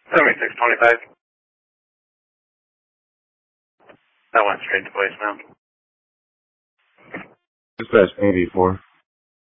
7625. That went straight to voicemail. Dispatch 84.